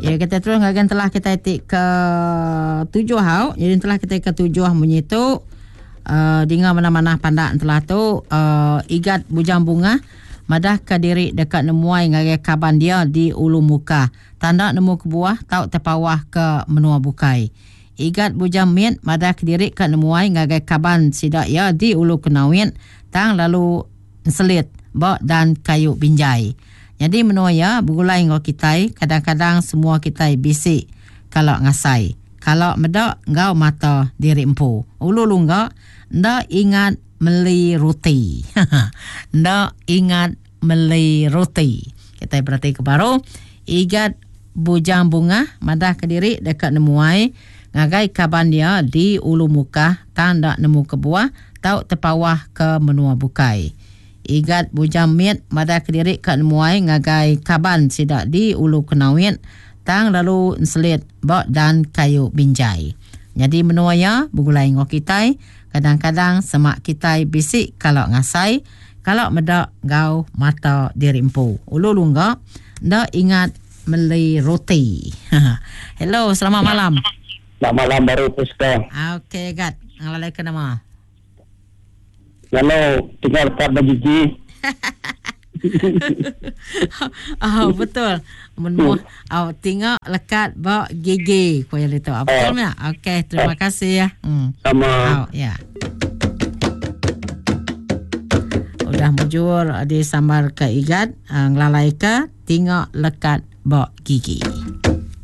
Ya, kita terus ngagan telah kita tik ke 7 hau. Jadi telah kita ke 7 bunyi tu dengan mana-mana pandak telah tu igat bujang bunga madah ke diri dekat nemuai ngagai kaban dia di ulu muka. Tanda nemu ke buah tau terpawah ke menua bukai. Igat bujang miet madah ke diri ke nemuai ngagai kaban sidak ya di ulu kenawin tang lalu selit bak dan kayu binjai. Jadi menua ya begulai ngau kitai kadang-kadang semua kitai bisik kalau ngasai. Kalau medak ngau mata diri empu. Ulu lunga ndak ingat meli roti. Ndak ingat meli roti. Kita berarti ke baru. Igat bujang bunga madah ke diri dekat nemuai ngagai kaban dia di ulu muka tanda nemu ke buah tau terpawah ke menua bukai. Igat bujang miet madah ke diri ke nemuai ngagai kaban sidak di ulu kenawin tang lalu selit bak dan kayu binjai. Jadi menua ya begulai ngau kitai kadang-kadang semak kitai bisik kalau ngasai kalau medak ngau mata diri empu. Ulu lungga ndak ingat meli roti. Hello, selamat malam. Selamat malam baru Puska. Okey, Gat. Ngalalai ke nama? Lalu tinggal kat gigi. Betul. Menua tinggal lekat bak gigi ko yang itu. Betul ya? Okey, terima kasih ya. Sama. Ya. Udah mujur di sambar ke igat, ngelalai ke tinggal lekat bak gigi.